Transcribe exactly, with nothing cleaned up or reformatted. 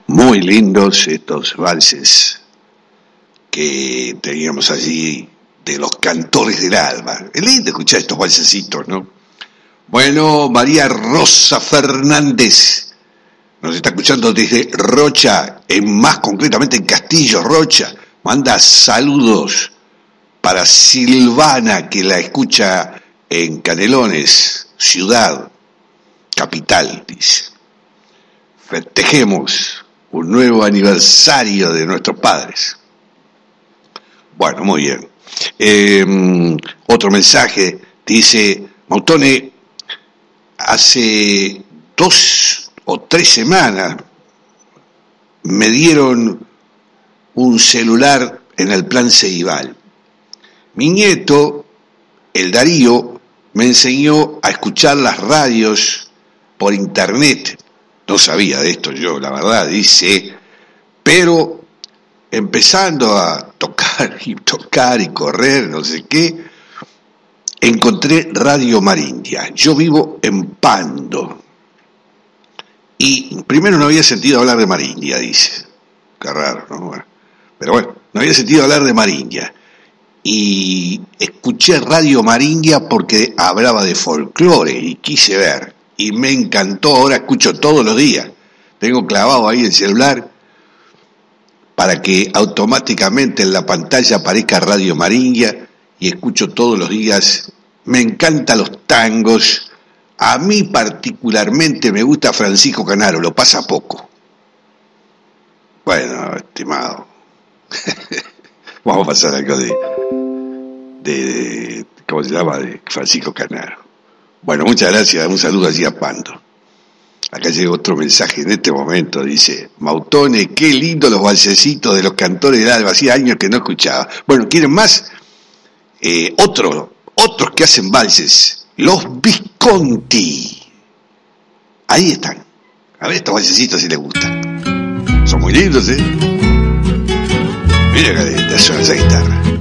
Muy lindos estos valses que teníamos allí de los cantores del alma. Es lindo escuchar estos valsecitos, ¿no? Bueno, María Rosa Fernández nos está escuchando desde Rocha, en más concretamente en Castillo, Rocha. Manda saludos para Silvana, que la escucha en Canelones, ciudad, capital, dice. Festejemos un nuevo aniversario de nuestros padres. Bueno, muy bien. Eh, otro mensaje dice: Mautone, hace dos o tres semanas me dieron un celular en el plan Ceibal. Mi nieto, el Darío, me enseñó a escuchar las radios por internet. No sabía de esto yo, la verdad, dice, pero empezando a tocar y tocar y correr, no sé qué, encontré Radio Marindia. Yo vivo en Pando. Y primero no había sentido hablar de Marindia, dice. Qué raro, ¿no? Bueno, pero bueno, no había sentido hablar de Marindia. Y escuché Radio Marindia porque hablaba de folclore y quise ver. Y me encantó, ahora escucho todos los días. Tengo clavado ahí el celular para que automáticamente en la pantalla aparezca Radio Marindia y escucho todos los días. Me encantan los tangos. A mí particularmente me gusta Francisco Canaro, lo pasa poco. Bueno, estimado, vamos a pasar algo de, de, de, ¿cómo se llama?, de Francisco Canaro. Bueno, muchas gracias, un saludo allí a Pando. Acá llega otro mensaje en este momento, dice: Mautone, qué lindo los valsecitos de los cantores del alba, hacía años que no escuchaba. Bueno, ¿quieren más? Eh, otro, otros que hacen valses, los Visconti. Ahí están. A ver estos valsecitos si les gustan. Son muy lindos, ¿eh? Mira que te suena esa guitarra.